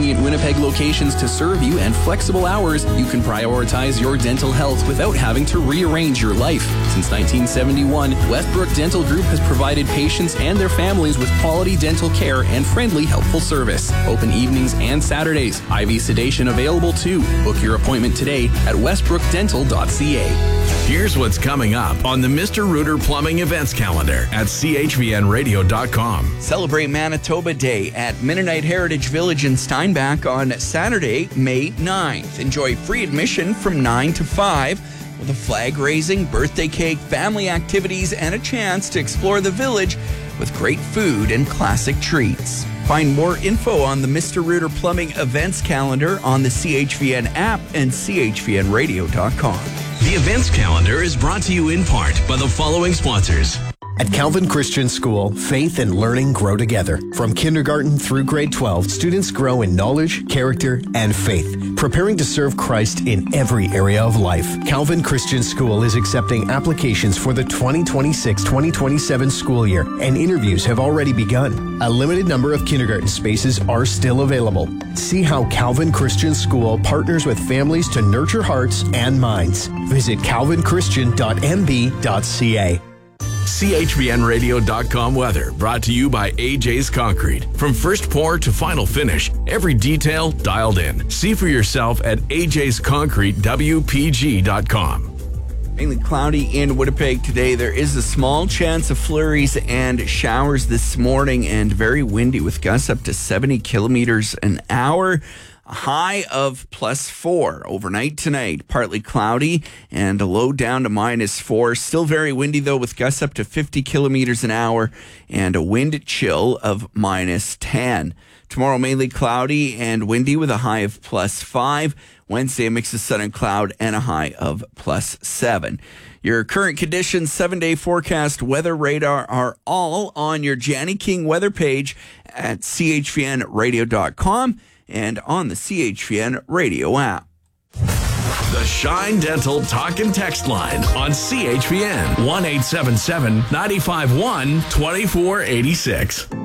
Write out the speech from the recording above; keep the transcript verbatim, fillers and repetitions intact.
convenient Winnipeg locations to serve you and flexible hours, you can prioritize your dental health without having to rearrange your life. Since nineteen seventy-one, Westbrook Dental Group has provided patients and their families with quality dental care and friendly, helpful service. Open evenings and Saturdays. I V sedation available too. Book your appointment today at westbrook dental dot c a. Here's what's coming up on the Mister Rooter Plumbing events calendar at c h v n radio dot com. Celebrate Manitoba Day at Mennonite Heritage Village in Steinbach on Saturday, May ninth. Enjoy free admission from nine to five with a flag raising, birthday cake, family activities, and a chance to explore the village with great food and classic treats. Find more info on the Mister Rooter Plumbing events calendar on the C H V N app and c h v n radio dot com. The events calendar is brought to you in part by the following sponsors. At Calvin Christian School, faith and learning grow together. From kindergarten through grade twelve, students grow in knowledge, character, and faith, preparing to serve Christ in every area of life. Calvin Christian School is accepting applications for the twenty twenty-six twenty twenty-seven school year, and interviews have already begun. A limited number of kindergarten spaces are still available. See how Calvin Christian School partners with families to nurture hearts and minds. Visit calvin christian dot m b dot c a. c h v n radio dot com weather brought to you by A J's Concrete. From first pour to final finish, every detail dialed in. See for yourself at a j's concrete w p g dot com. Mainly cloudy in Winnipeg today. There is a small chance of flurries and showers this morning, and very windy with gusts up to seventy kilometers an hour. A high of plus four overnight tonight. Partly cloudy and a low down to minus four. Still very windy though, with gusts up to fifty kilometers an hour and a wind chill of minus ten. Tomorrow mainly cloudy and windy with a high of plus five. Wednesday a mix of sun and cloud and a high of plus seven. Your current conditions, seven-day forecast, weather radar are all on your Janny King weather page at c h v n radio dot com. And on the C H V N radio app. The Shine Dental Talk and Text line on C H V N one eight seven seven, nine five one, two four eight six.